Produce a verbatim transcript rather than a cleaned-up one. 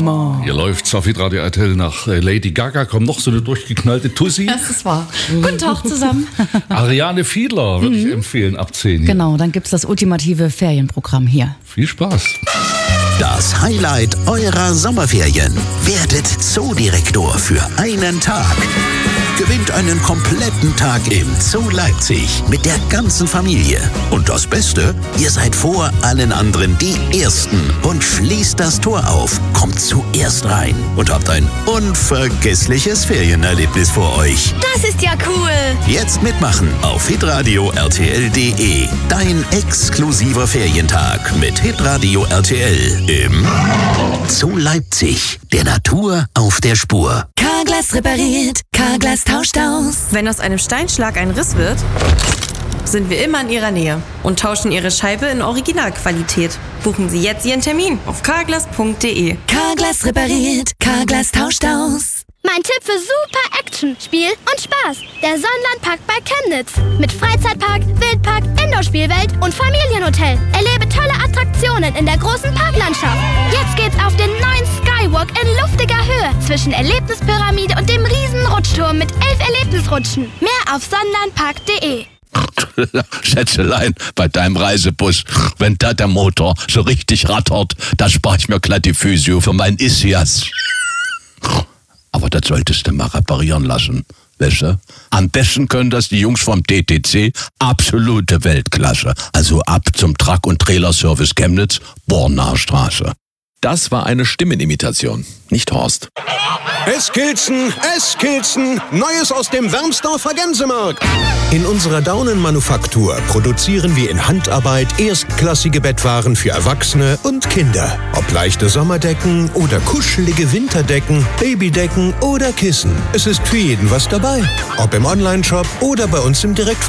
Immer. Hier läuft's auf Hitradio R T L nach Lady Gaga. Kommt noch so eine durchgeknallte Tussi. Das ist wahr. Guten Tag zusammen. Ariane Fiedler würde ich empfehlen, ab zehn. Hier. Genau, dann gibt's das ultimative Ferienprogramm hier. Viel Spaß. Das Highlight eurer Sommerferien. Werdet Zoodirektor für einen Tag. Gewinnt einen kompletten Tag im Zoo Leipzig mit der ganzen Familie. Und das Beste, ihr seid vor allen anderen die Ersten und schließt das Tor auf, kommt zuerst rein und habt ein unvergessliches Ferienerlebnis vor euch. Das ist ja cool. Jetzt mitmachen auf hitradio R T L punkt de. Dein exklusiver Ferientag mit Hitradio R T L im Zoo Leipzig. Der Natur auf der Spur. Carglass repariert, Carglass tauscht aus. Wenn aus einem Steinschlag ein Riss wird, sind wir immer in Ihrer Nähe und tauschen Ihre Scheibe in Originalqualität. Buchen Sie jetzt Ihren Termin auf carglass punkt de. Carglass repariert, Carglass tauscht aus. Mein Tipp für super Action, Spiel und Spaß. Der Sonnenlandpark bei Chemnitz. Mit Freizeitpark, Wildpark, Indoor-Spielwelt und Familienhotel. Erlebe tolle Attraktionen in der großen Parklandschaft. Jetzt geht's auf den neuen Skywalk in luftiger Höhe zwischen Erlebnispyramide und dem riesen Rutschturm mit elf Erlebnisrutschen. Mehr auf sonnenlandpark punkt de. Schätzelein, bei deinem Reisebus, wenn da der Motor so richtig rattert, da spare ich mir glatt die Physio für mein Ischias. Aber das solltest du mal reparieren lassen, weißt du? Am besten können das die Jungs vom D T C, absolute Weltklasse. Also ab zum Truck- und Trailerservice Chemnitz, Bornaer Straße. Das war eine Stimmenimitation, nicht Horst. Eskilzen, Eskilzen, Neues aus dem Wermsdorfer Gänsemarkt. In unserer Daunenmanufaktur produzieren wir in Handarbeit erstklassige Bettwaren für Erwachsene und Kinder. Ob leichte Sommerdecken oder kuschelige Winterdecken, Babydecken oder Kissen. Es ist für jeden was dabei. Ob im Onlineshop oder bei uns im Direkt